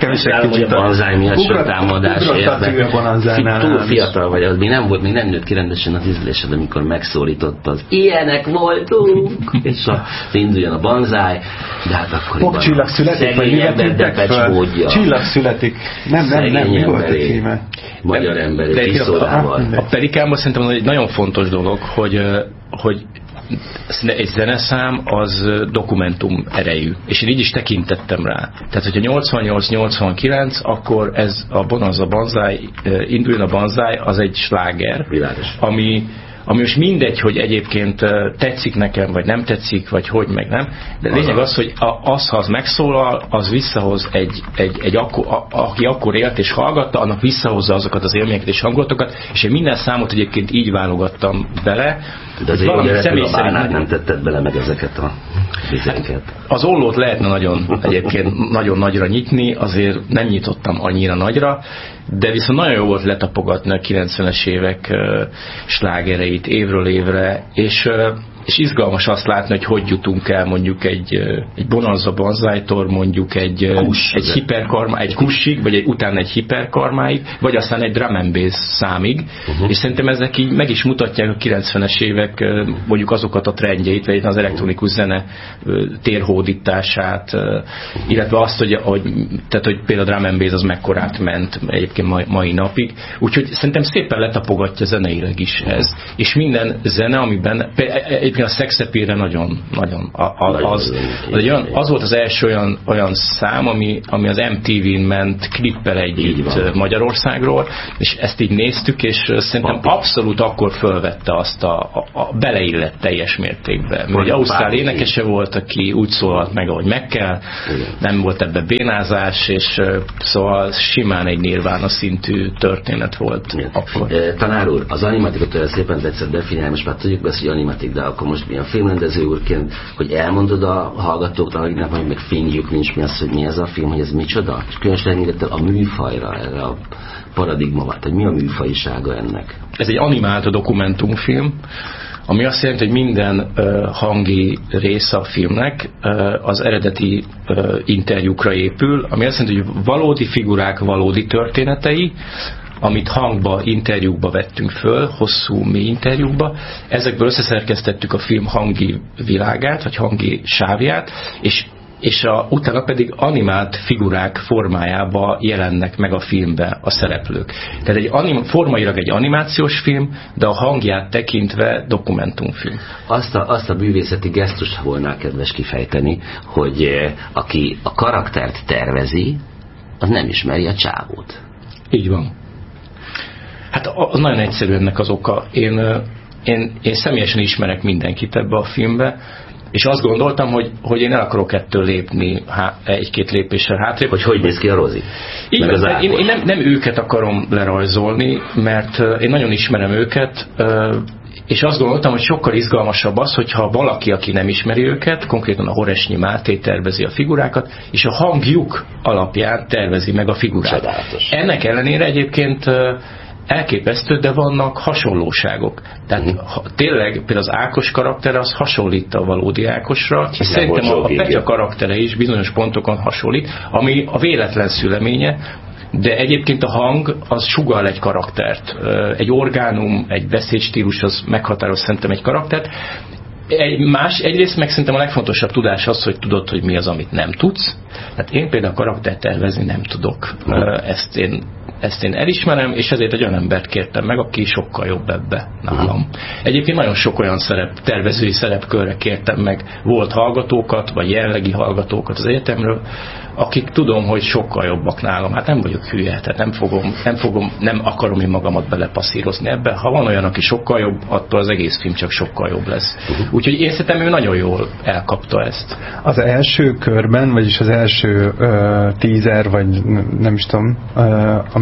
Kevesek kicsit a banzáj miatt se támadás érve. Túl fiatal vagy, az még nem nőtt ki rendesen az ízlésed, amikor megszólított az ilyenek voltunk, és induljon a banzáj, de hát akkoriban Csillag születik, vagy mivel tűntek föl? Csillag születik. Nem, mi volt a címe? Magyar ember episzódával. A Pelikámban szerintem egy nagyon fontos dolog, hogy egy zeneszám az dokumentum erejű, és én így is tekintettem rá. Tehát, hogyha 88-89, akkor ez a Bonanza Banzai, Induljon a Banzai, az egy sláger, ami most mindegy, hogy egyébként tetszik nekem, vagy nem tetszik, vagy hogy meg nem, de lényeg az, hogy ha az megszólal, az visszahoz aki akkor élt és hallgatta, annak visszahozza azokat az élményeket és hangulatokat, és én minden számot egyébként így válogattam bele. De azért valami személy szerint nem tetted bele meg ezeket a vizeket. Az ollót lehetne egyébként nagyon nagyra nyitni, azért nem nyitottam annyira nagyra, de viszont nagyon jó volt letapogatni a 90-es évek slágereit évről évre, és izgalmas azt látni, hogy jutunk el mondjuk egy Bonanza Banzájtól mondjuk egy kussig, vagy utána egy hiperkarmáig, vagy aztán egy drum and bass számig, és szerintem ezek így meg is mutatják a 90-es évek mondjuk azokat a trendjeit, vagy az elektronikus zene térhódítását, illetve azt, hogy például a drum and bass az mekkorát ment egyébként mai napig, úgyhogy szerintem szépen letapogatja zeneileg is ez, és minden zene, amiben a Sex Appeal-re nagyon az volt az első olyan szám, ami az MTV-n ment klippel együtt Magyarországról, és ezt így néztük, és szerintem abszolút akkor fölvette azt beleillett teljes mértékben. Mert egy ausztrál énekese volt, aki úgy szólalt meg, ahogy meg kell, nem volt ebbe bénázás, és szóval simán egy Nirvana szintű történet volt akkor. Tanár úr, az animatikot szépen tetszett definiálni, most már tudjuk beszélni, hogy animatik, de akkor most milyen filmrendező úrként, hogy elmondod a hallgatóknak, akiknek majd meg fényjük nincs, hogy mi ez a film, hogy ez micsoda, és különösen engedettel a műfajra, erre a paradigmát, hogy mi a műfajisága ennek? Ez egy animált dokumentumfilm, ami azt jelenti, hogy minden hangi része a filmnek az eredeti interjúkra épül, ami azt jelenti, hogy valódi figurák, valódi történetei, amit hangba, interjúkba vettünk föl, hosszú, mély interjúkba. Ezekből összeszerkesztettük a film hangi világát, vagy hangi sávját, és utána pedig animált figurák formájába jelennek meg a filmbe a szereplők. Tehát formailag egy animációs film, de a hangját tekintve dokumentumfilm. Azt a művészeti gesztust volna kedves kifejteni, hogy aki a karaktert tervezi, az nem ismeri a csávót. Így van. Hát az nagyon egyszerű ennek az oka. Én személyesen ismerek mindenkit ebbe a filmbe, és azt gondoltam, hogy én el akarok ettől lépni egy-két lépéssel hátrébb. Hogy néz ki a Rozi? Én nem őket akarom lerajzolni, mert én nagyon ismerem őket, és azt gondoltam, hogy sokkal izgalmasabb az, hogyha valaki, aki nem ismeri őket, konkrétan a Horesnyi Máté tervezi a figurákat, és a hangjuk alapján tervezi meg a figurát. Csodálatos. Ennek ellenére egyébként elképesztő, de vannak hasonlóságok. Tehát tényleg például az Ákos karaktere az hasonlít a valódi Ákosra, és szerintem a Petya karaktere is bizonyos pontokon hasonlít, ami a véletlen szüleménye, de egyébként a hang az sugall egy karaktert. Egy orgánum, egy beszédstílus az meghatároz szerintem egy karaktert. Egyrészt meg szerintem a legfontosabb tudás az, hogy tudod, hogy mi az, amit nem tudsz. Hát én például karaktert tervezni nem tudok. Ezt én elismerem, és ezért egy olyan embert kértem meg, aki sokkal jobb ebbe nálam. Egyébként nagyon sok olyan tervezői szerepkörre kértem meg volt hallgatókat, vagy jelenlegi hallgatókat az egyetemről, akik tudom, hogy sokkal jobbak nálam. Hát nem vagyok hülye, tehát nem akarom én magamat belepasszírozni ebbe. Ha van olyan, aki sokkal jobb, attól az egész film csak sokkal jobb lesz. Úgyhogy én szerintem ő nagyon jól elkapta ezt. Az első körben, vagyis az első teaser, vagy nem is tudom, ami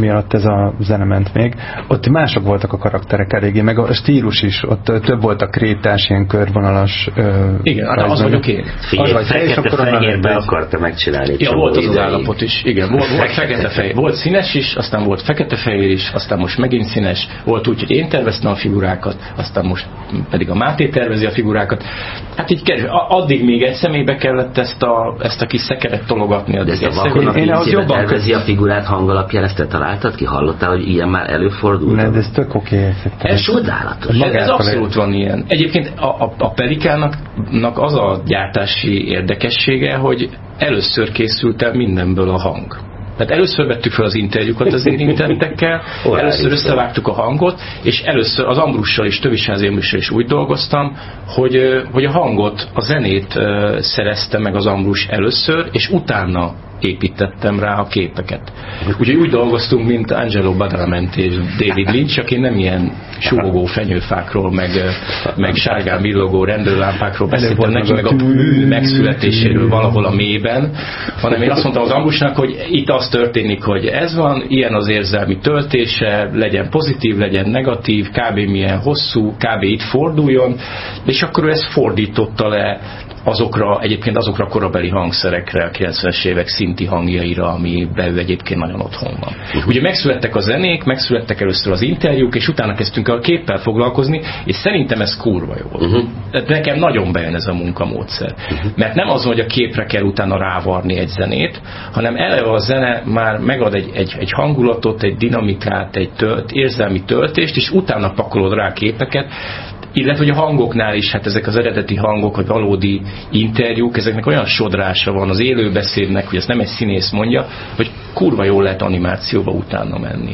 alatt ez a zene ment még, ott mások voltak a karakterek eléggé, meg a stílus is, ott több volt a krétás, ilyen körvonalas igen, az vagyok én. Figyelj, fekete-fehérbe akarta megcsinálni. Ja, volt az állapot is, igen, volt fekete-fehér, volt színes is, aztán volt fekete-fehér is, aztán most megint színes, volt úgy, hogy én terveztem a figurákat, aztán most pedig a Máté tervezi a figurákat. Hát így addig még egy személybe kellett ezt a kis szekeret tologatni. De ezt a vakon, aki tervezi a figurát hang alapján, ezt te találtad ki? Hallottál, hogy ilyen már előfordul? Ne, de ez tök oké. Ez csodálatos. Ez abszolút van ilyen. Egyébként a Pelikának az a gyártási érdekessége, hogy először készült el mindenből a hang. Tehát először vettük fel az interjúkat az érintettekkel, először összevágtuk a hangot, és először az Ambrussal és Tövisházi Ambrusra is úgy dolgoztam, hogy a hangot, a zenét szerezte meg az Ambrus először, és utána építettem rá a képeket. Úgyhogy úgy dolgoztunk, mint Angelo Badalamenti és David Lynch, aki nem ilyen súgó fenyőfákról, meg sárgán villogó rendőrlámpákról beszéltem neki, meg a megszületéséről valahol a mélyben, hanem én azt mondtam az Ambrusnak, hogy itt az történik, hogy ez van, ilyen az érzelmi töltése, legyen pozitív, legyen negatív, kb. Milyen hosszú, kb. Itt forduljon, és akkor ő ezt fordította le egyébként azokra a korabeli hangszerekre, a 90-es évek szinti hangjaira, amiben egyébként nagyon otthon van. Ugye megszülettek a zenék, megszülettek először az interjúk, és utána kezdtünk a képpel foglalkozni, és szerintem ez kurva jó. Nekem nagyon bejön ez a munkamódszer. Mert nem az, hogy a képre kell utána rávarni egy zenét, hanem eleve a zene már megad egy hangulatot, egy dinamikát, egy érzelmi töltést, és utána pakolod rá képeket, illetve hogy a hangoknál is, hát ezek az eredeti hangok, vagy valódi interjúk, ezeknek olyan sodrása van az élőbeszédnek, hogy ezt nem egy színész mondja, hogy kurva jól lehet animációba utána menni.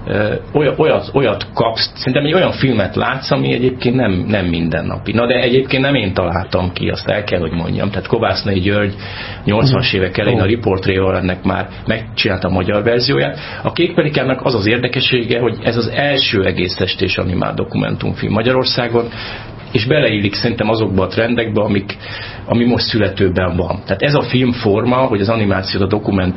Olyat kapsz, szerintem egy olyan filmet látsz, ami egyébként nem mindennapi. Na de egyébként nem én találtam ki, azt el kell, hogy mondjam. Tehát Kovásznai György 80-as évek elején a Riportréval ennek már megcsinálta a magyar verzióját. A Kék Pelikának az az érdekessége, hogy ez az első egész estés animált dokumentumfilm Magyarországon, és beleillik szerintem azokba a trendekbe, ami most születőben van. Tehát ez a filmforma, hogy az animációt, a dokumentum